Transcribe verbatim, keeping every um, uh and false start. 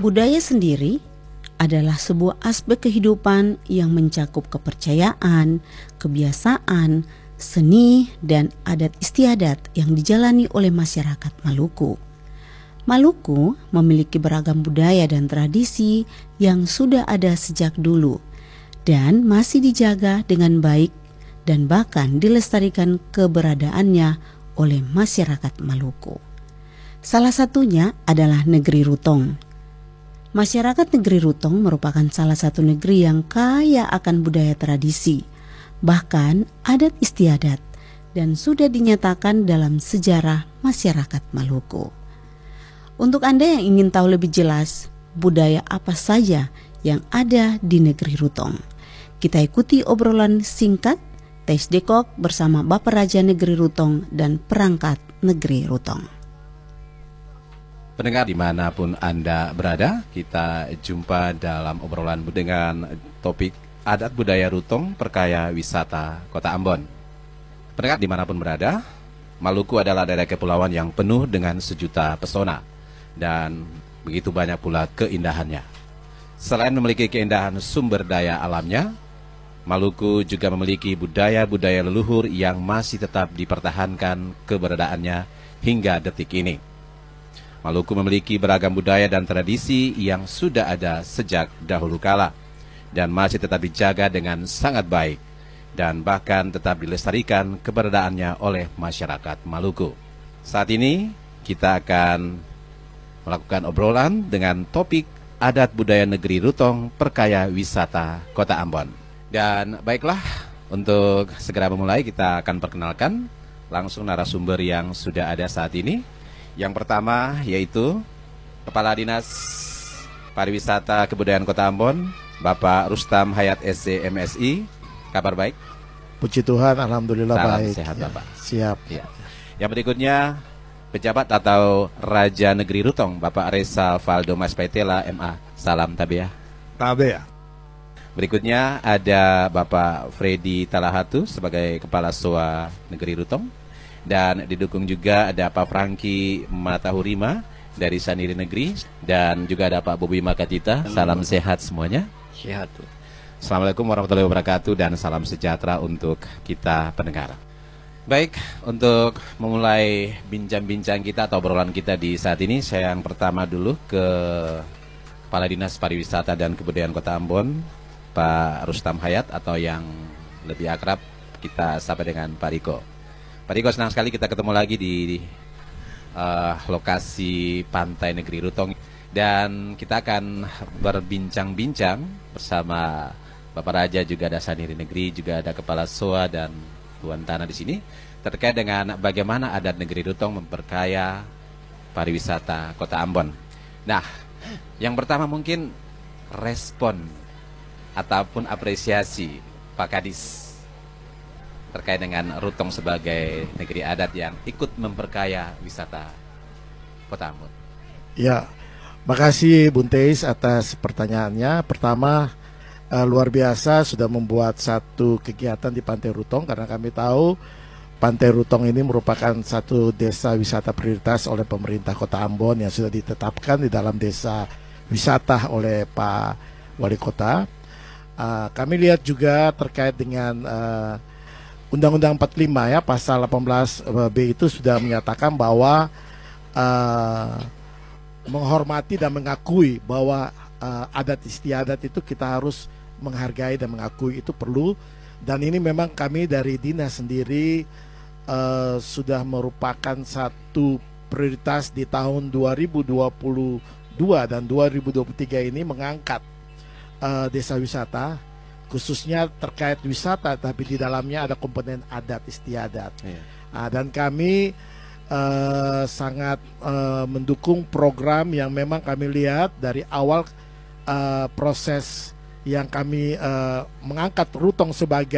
Budaya sendiri adalah sebuah aspek kehidupan yang mencakup kepercayaan, kebiasaan, seni, dan adat istiadat yang dijalani oleh masyarakat Maluku. Maluku memiliki beragam budaya dan tradisi yang sudah ada sejak dulu dan masih dijaga dengan baik dan bahkan dilestarikan keberadaannya oleh masyarakat Maluku. Salah satunya adalah negeri Rutong. Masyarakat negeri Rutong merupakan salah satu negeri yang kaya akan budaya tradisi, bahkan adat istiadat, dan sudah dinyatakan dalam sejarah masyarakat Maluku. Untuk Anda yang ingin tahu lebih jelas budaya apa saja yang ada di negeri Rutong, kita ikuti obrolan singkat Tes Dekok bersama Bapak Raja Negeri Rutong dan perangkat negeri Rutong. Pendengar dimanapun Anda berada, kita jumpa dalam obrolan dengan topik adat budaya Rutong perkaya wisata Kota Ambon. Pendengar dimanapun berada, Maluku adalah daerah kepulauan yang penuh dengan sejuta pesona dan begitu banyak pula keindahannya. Selain memiliki keindahan sumber daya alamnya, Maluku juga memiliki budaya-budaya leluhur yang masih tetap dipertahankan keberadaannya hingga detik ini. Maluku memiliki beragam budaya dan tradisi yang sudah ada sejak dahulu kala dan masih tetap dijaga dengan sangat baik dan bahkan tetap dilestarikan keberadaannya oleh masyarakat Maluku. Saat ini kita akan melakukan obrolan dengan topik adat budaya negeri Rutong perkaya wisata Kota Ambon. Dan baiklah, untuk segera memulai kita akan perkenalkan langsung narasumber yang sudah ada saat ini. Yang pertama yaitu Kepala Dinas Pariwisata Kebudayaan Kota Ambon, Bapak Rustam Hayat S C M Si. Kabar baik? Puji Tuhan, alhamdulillah. Salam baik. Sehat ya, Bapak. Siap. Ya. Yang berikutnya pejabat atau Raja Negeri Rutong, Bapak Reza Valdo Mas Paitela M A. Salam tabeah. Tabeah. Berikutnya ada Bapak Freddy Talahatu sebagai Kepala S O A Negeri Rutong. Dan didukung juga ada Pak Franky Matahurima dari Saniri Negeri. Dan juga ada Pak Bobi Makatita. Salam sehat semuanya. Sehat. Assalamualaikum warahmatullahi wabarakatuh dan salam sejahtera untuk kita pendengar. Baik, untuk memulai bincang-bincang kita atau obrolan kita di saat ini, saya yang pertama dulu ke Kepala Dinas Pariwisata dan Kebudayaan Kota Ambon, Pak Rustam Hayat, atau yang lebih akrab kita sapa dengan Pak Riko. Pak Riko, senang sekali kita ketemu lagi di, di uh, lokasi Pantai Negeri Rutong. Dan kita akan berbincang-bincang bersama Bapak Raja, juga ada Saniri Negeri, juga ada Kepala S O A dan Tuan Tanah di sini terkait dengan bagaimana adat negeri Rutong memperkaya pariwisata Kota Ambon. Nah, yang pertama mungkin respon ataupun apresiasi Pak Kadis terkait dengan Rutong sebagai negeri adat yang ikut memperkaya wisata Kota Ambon. Ya, makasih Bun Teis atas pertanyaannya. Pertama, uh, luar biasa sudah membuat satu kegiatan di Pantai Rutong, karena kami tahu Pantai Rutong ini merupakan satu desa wisata prioritas oleh pemerintah Kota Ambon yang sudah ditetapkan di dalam desa wisata oleh Pak Wali Kota. Uh, kami lihat juga terkait dengan uh, Undang-Undang empat puluh lima ya, pasal delapan belas B itu sudah menyatakan bahwa uh, menghormati dan mengakui bahwa uh, adat istiadat itu kita harus menghargai dan mengakui, itu perlu. Dan ini memang kami dari dinas sendiri uh, sudah merupakan satu prioritas di tahun dua ribu dua puluh dua dan dua ribu dua puluh tiga ini, mengangkat uh, desa wisata khususnya terkait wisata, tapi di dalamnya ada komponen adat istiadat. Yeah. Nah, dan kami uh, sangat uh, mendukung program yang memang kami lihat dari awal uh, proses yang kami uh, mengangkat Rutong sebagai